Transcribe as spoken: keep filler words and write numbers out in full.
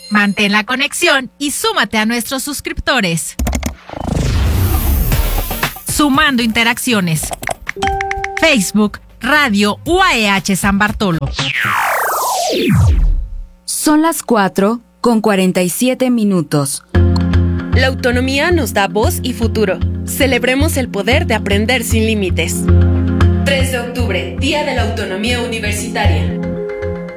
Mantén la conexión y súmate a nuestros suscriptores. Sumando interacciones. Facebook, Radio U A E H San Bartolo. Son las cuatro con cuarenta y siete minutos. La autonomía nos da voz y futuro. Celebremos el poder de aprender sin límites. tres de octubre, Día de la Autonomía Universitaria.